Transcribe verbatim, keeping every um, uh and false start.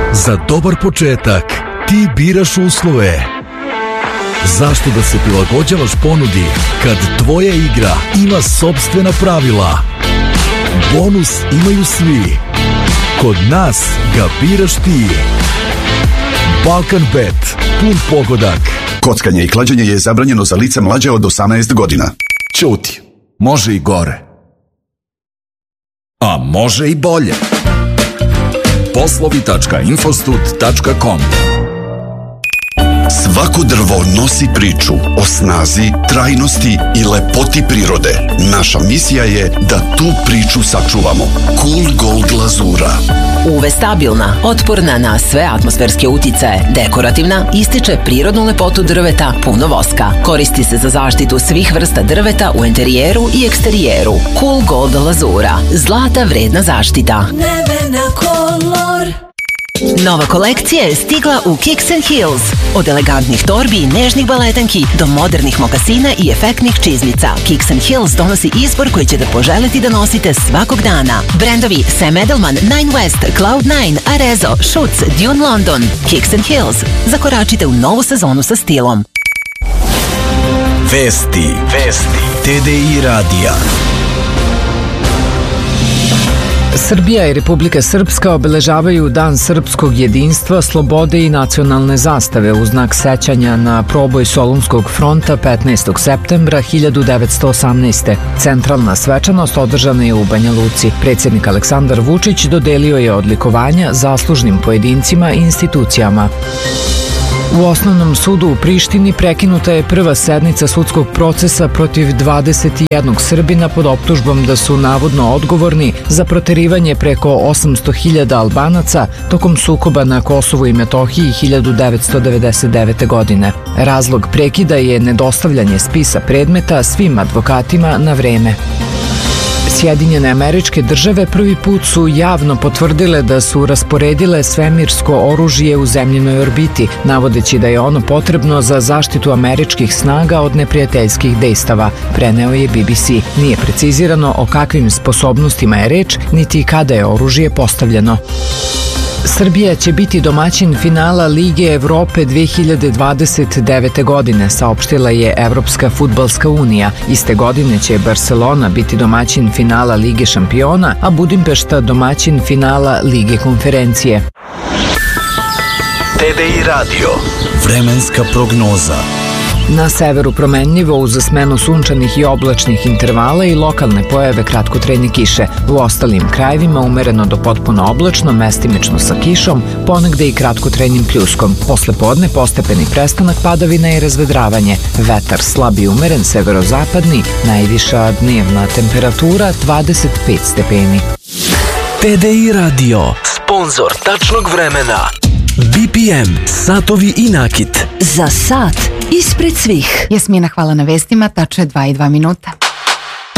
Za dobar početak ti biraš uslove. Zašto da se prilagođavaš ponudi kad tvoja igra ima sopstvena pravila? Bonus imaju svi. Kod nas ga biraš ti. Balkanbet, pun pogodak. Kockanje i klađenje je zabranjeno za lice mlađe od osamnaest godina. Ćuti, može i gore. A može i bolje. poslovi tačka infostud tačka com. Svako drvo nosi priču o snazi, trajnosti i lepoti prirode. Naša misija je da tu priču sačuvamo. Cool Gold glazura. U ve stabilna, otporna na sve atmosferske uticaje, dekorativna, ističe prirodnu lepotu drveta, puno voska. Koristi se za zaštitu svih vrsta drveta u interijeru i eksterijeru. Cool Gold glazura. Zlata vredna zaštita. Nevena kolor. Nova kolekcija je stigla u Kicks and Heels. Od elegantnih torbi i nežnih baletanki do modernih mokasina i efektnih čizmica, Kicks and Heels donosi izbor koji ćete poželiti da nosite svakog dana. Brendovi Sam Edelman, Nine West, Cloud Nine, Arezzo, Schutz, Dune London. Kicks and Heels. Zakoračite u novu sezonu sa stilom. Vesti. Vesti. T D I radija. Srbija i Republika Srpska obeležavaju Dan srpskog jedinstva, slobode i nacionalne zastave u znak sećanja na proboj Solunskog fronta petnaestog septembra hiljadu devetsto osamnaeste. Centralna svečanost održana je u Banja Luci. Predsjednik Aleksandar Vučić dodelio je odlikovanja zaslužnim pojedincima i institucijama. U Osnovnom sudu u Prištini prekinuta je prva sednica sudskog procesa protiv dvadeset jednog Srbina pod optužbom da su navodno odgovorni za proterivanje preko osamsto hiljada Albanaca tokom sukoba na Kosovu i Metohiji hiljadu devetsto devedeset devete. godine. Razlog prekida je nedostavljanje spisa predmeta svim advokatima na vreme. Sjedinjene Američke Države prvi put su javno potvrdile da su rasporedile svemirsko oružje u zemljinoj orbiti, navodeći da je ono potrebno za zaštitu američkih snaga od neprijateljskih dejstava, preneo je B B C. Nije precizirano o kakvim sposobnostima je reč, niti kada je oružje postavljeno. Srbija će biti domaćin finala Lige Evrope dve hiljade dvadeset devete. godine, saopštila je Evropska fudbalska unija. Iste godine će Barcelona biti domaćin finala Lige šampiona, a Budimpešta domaćin finala Lige konferencije. T D I radio. Vremenska prognoza. Na severu promenljivo uz smenu sunčanih i oblačnih intervala i lokalne pojave kratkotrajne kiše. U ostalim krajevima umereno do potpuno oblačno, mestimično sa kišom, ponegde i kratkotrajnim pljuskom. Posle podne postepeni prestanak padavina i razvedravanje. Vetar slab i umeren severozapadni, najviša dnevna temperatura dvadeset pet stepeni. T D I radio. Sponzor tačnog vremena. B P M, satovi i nakit. Za sat ispred svih. Jasmina, hvala na vestima, tačno je dva i dva minuta.